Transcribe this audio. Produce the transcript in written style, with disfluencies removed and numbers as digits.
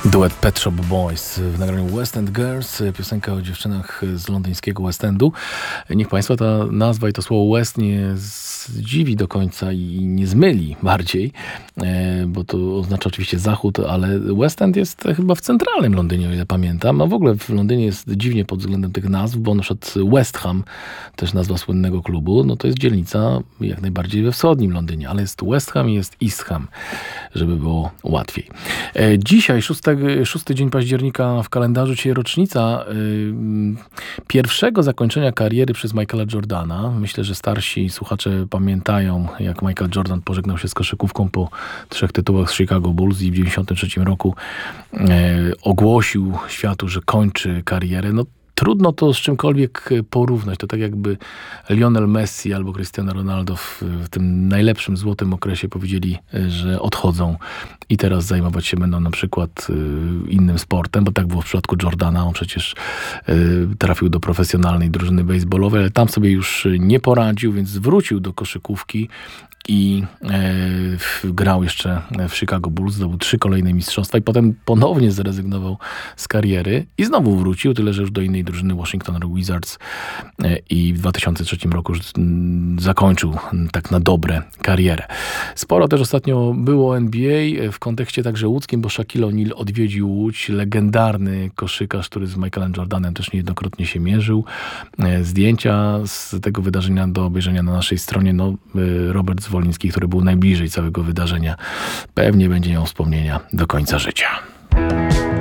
Duet Pet Shop Boys w nagraniu West End Girls, piosenka o dziewczynach z londyńskiego West Endu. Niech Państwa ta nazwa i to słowo West nie zdziwi do końca i nie zmyli bardziej, bo to oznacza oczywiście zachód, ale West End jest chyba w centralnym Londynie, o ile pamiętam. A w ogóle w Londynie jest dziwnie pod względem tych nazw, bo na przykład West Ham, też nazwa słynnego klubu, no to jest dzielnica jak najbardziej we wschodnim Londynie, ale jest West Ham i jest East Ham, żeby było łatwiej. Dzisiaj, 6 dzień października w kalendarzu, dzisiaj rocznica pierwszego zakończenia kariery przez Michaela Jordana. Myślę, że starsi słuchacze pamiętają, jak Michael Jordan pożegnał się z koszykówką po 3 tytułach z Chicago Bulls i w 1993 roku ogłosił światu, że kończy karierę. No, trudno to z czymkolwiek porównać. To tak jakby Lionel Messi albo Cristiano Ronaldo w tym najlepszym złotym okresie powiedzieli, że odchodzą i teraz zajmować się będą na przykład innym sportem, bo tak było w przypadku Jordana. On przecież trafił do profesjonalnej drużyny baseballowej, ale tam sobie już nie poradził, więc wrócił do koszykówki i grał jeszcze w Chicago Bulls, zdobył 3 kolejne mistrzostwa i potem ponownie zrezygnował z kariery i znowu wrócił, tyle że już do innej drużyny Washington Wizards i w 2003 roku już zakończył tak na dobre karierę. Sporo też ostatnio było NBA w kontekście także łódzkim, bo Shaquille O'Neal odwiedził Łódź, legendarny koszykarz, który z Michaelem Jordanem też niejednokrotnie się mierzył. Zdjęcia z tego wydarzenia do obejrzenia na naszej stronie. Robert Zwoliński, który był najbliżej całego wydarzenia, pewnie będzie miał wspomnienia do końca życia.